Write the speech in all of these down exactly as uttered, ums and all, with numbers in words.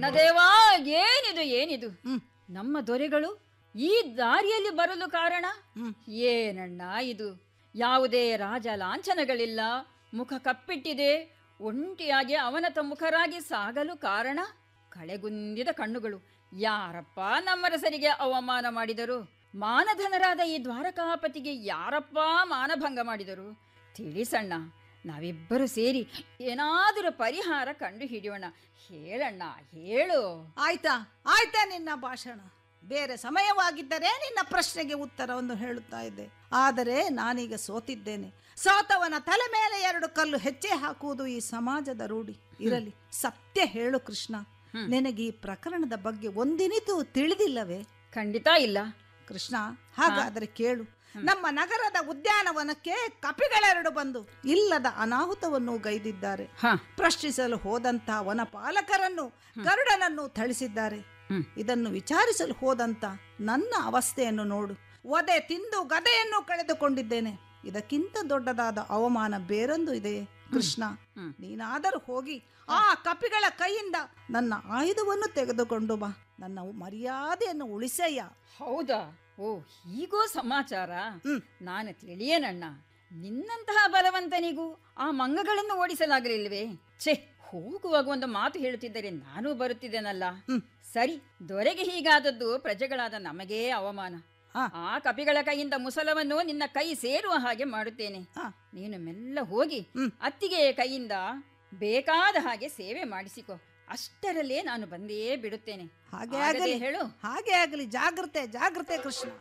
ಪ್ರಾಣದೇವಾ, ಏನಿದು ಏನಿದು? ನಮ್ಮ ದೊರೆಗಳು ಈ ದಾರಿಯಲ್ಲಿ ಬರಲು ಕಾರಣ ಏನಣ್ಣ ಇದು? ಯಾವುದೇ ರಾಜ ಲಾಂಛನಗಳಿಲ್ಲ, ಮುಖ ಕಪ್ಪಿಟ್ಟಿದೆ, ಒಂಟಿಯಾಗಿ ಅವನತ ಮುಖರಾಗಿ ಸಾಗಲು ಕಾರಣ ಕಳೆಗುಂದಿದ ಕಣ್ಣುಗಳು. ಯಾರಪ್ಪ ನಮ್ಮರಸರಿಗೆ ಅವಮಾನ ಮಾಡಿದರು? ಮಾನಧನರಾದ ಈ ದ್ವಾರಕಾಪತಿಗೆ ಯಾರಪ್ಪ ಮಾನಭಂಗ ಮಾಡಿದರು? ತಿಳಿಸಣ್ಣ, ನಾವಿಬ್ಬರು ಸೇರಿ ಏನಾದರೂ ಪರಿಹಾರ ಕಂಡು ಹಿಡಿಯೋಣ. ಹೇಳಣ್ಣ, ಹೇಳು. ಆಯ್ತಾ ಆಯ್ತಾ ನಿನ್ನ ಭಾಷಣ. ಬೇರೆ ಸಮಯವಾಗಿದ್ದರೆ ನಿನ್ನ ಪ್ರಶ್ನೆಗೆ ಉತ್ತರವನ್ನು ಹೇಳುತ್ತಾ ಇದ್ದೆ. ಆದರೆ ನಾನೀಗ ಸೋತಿದ್ದೇನೆ. ಸೋತವನ ತಲೆ ಮೇಲೆ ಎರಡು ಕಲ್ಲು ಹೆಚ್ಚೆ ಹಾಕುವುದು ಈ ಸಮಾಜದ ರೂಢಿ. ಇರಲಿ, ಸತ್ಯ ಹೇಳು ಕೃಷ್ಣ, ನಿನಗೆ ಈ ಪ್ರಕರಣದ ಬಗ್ಗೆ ಒಂದಿನಿತೂ ತಿಳಿದಿಲ್ಲವೇ? ಖಂಡಿತ ಇಲ್ಲ ಕೃಷ್ಣ. ಹಾಗಾದರೆ ಕೇಳು. ನಮ್ಮ ನಗರದ ಉದ್ಯಾನವನಕ್ಕೆ ಕಪಿಗಳೆರಡು ಬಂದು ಇಲ್ಲದ ಅನಾಹುತವನ್ನು ಗೈದಿದ್ದಾರೆ. ಪ್ರಶ್ನಿಸಲು ಹೋದಂತ ವನಪಾಲಕರನ್ನು ಗರುಡನನ್ನು ಥಳಿಸಿದ್ದಾರೆ. ಇದನ್ನು ವಿಚಾರಿಸಲು ಹೋದಂತ ನನ್ನ ಅವಸ್ಥೆಯನ್ನು ನೋಡು. ಒದೆ ತಿಂದು ಗದೆಯನ್ನು ಕಳೆದುಕೊಂಡಿದ್ದೇನೆ. ಇದಕ್ಕಿಂತ ದೊಡ್ಡದಾದ ಅವಮಾನ ಬೇರೊಂದು ಇದೆ ಕೃಷ್ಣ. ನೀನಾದರೂ ಹೋಗಿ ಆ ಕಪಿಗಳ ಕೈಯಿಂದ ನನ್ನ ಆಯುಧವನ್ನು ತೆಗೆದುಕೊಂಡು ಬಾ. ನನ್ನ ಮರ್ಯಾದೆಯನ್ನು ಉಳಿಸಯ್ಯ. ಹೌದಾ? ಓ, ಹೀಗೋ ಸಮಾಚಾರ. ನಾನು ತಿಳಿಯೇನಣ್ಣ. ನಿನ್ನಂತಹ ಬಲವಂತನಿಗೂ ಆ ಮಂಗಗಳನ್ನು ಓಡಿಸಲಾಗಲಿಲ್ವೇ? ಛೇ, ಹೋಗುವಾಗ ಒಂದು ಮಾತು ಹೇಳುತ್ತಿದ್ದರೆ ನಾನು ಬರುತ್ತಿದ್ದೇನಲ್ಲ. ಸರಿ, ದೊರೆಗೆ ಹೀಗಾದದ್ದು ಪ್ರಜೆಗಳಾದ ನಮಗೇ ಅವಮಾನ. ಆ ಕಪಿಗಳ ಕೈಯಿಂದ ಮುಸಲವನ್ನು ನಿನ್ನ ಕೈ ಸೇರುವ ಹಾಗೆ ಮಾಡುತ್ತೇನೆ. ನೀನು ಮೆಲ್ಲ ಹೋಗಿ ಅತ್ತಿಗೆಯ ಕೈಯಿಂದ ಬೇಕಾದ ಹಾಗೆ ಸೇವೆ ಮಾಡಿಸಿಕೊ. ಅಷ್ಟರಲ್ಲೇ ನಾನು ಬಂದೇ ಬಿಡುತ್ತೇನೆ. ಹಾಗೆ ಆಗಲಿ ಹೇಳು. ಹಾಗೆ ಆಗಲಿ. ಜಾಗ್ರತೆ ಜಾಗ್ರತೆ ಕೃಷ್ಣ.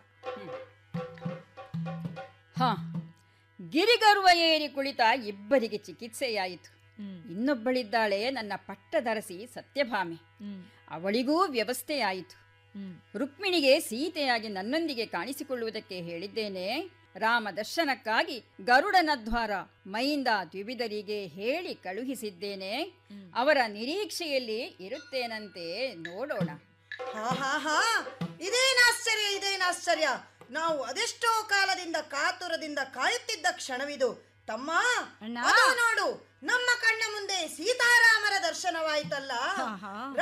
ಹಾ, ಗಿರಿಗರುವ ಏರಿ ಕುಳಿತ ಇಬ್ಬರಿಗೆ ಚಿಕಿತ್ಸೆಯಾಯಿತು. ಇನ್ನೊಬ್ಬಳಿದ್ದಾಳೆ ನನ್ನ ಪಟ್ಟದರಸಿ ಸತ್ಯಭಾಮೆ. ಅವಳಿಗೂ ವ್ಯವಸ್ಥೆಯಾಯಿತು. ರುಕ್ಮಿಣಿಗೆ ಸೀತೆಯಾಗಿ ನನ್ನೊಂದಿಗೆ ಕಾಣಿಸಿಕೊಳ್ಳುವುದಕ್ಕೆ ಹೇಳಿದ್ದೇನೆ. ರಾಮ ದರ್ಶನಕ್ಕಾಗಿ ಗರುಡನ ದ್ವಾರ ಮೈಂದ ದ್ವಿವಿಧರಿಗೆ ಹೇಳಿ ಕಳುಹಿಸಿದ್ದೇನೆ. ಅವರ ನಿರೀಕ್ಷೆಯಲ್ಲಿ ಇರುತ್ತೇನಂತೆ, ನೋಡೋಣ. ಹಾ ಹಾ ಹಾ ಇದೇನಾಶ್ಚರ್ಯ, ಇದೇನಾಶ್ಚರ್ಯ. ನಾವು ಅದೆಷ್ಟೋ ಕಾಲದಿಂದ ಕಾತುರದಿಂದ ಕಾಯುತ್ತಿದ್ದ ಕ್ಷಣವಿದು. ತಮ್ಮ, ಅದು ನೋಡು, ನಮ್ಮ ಕಣ್ಣ ಮುಂದೆ ಸೀತಾರಾಮರ ದರ್ಶನವಾಯ್ತಲ್ಲ.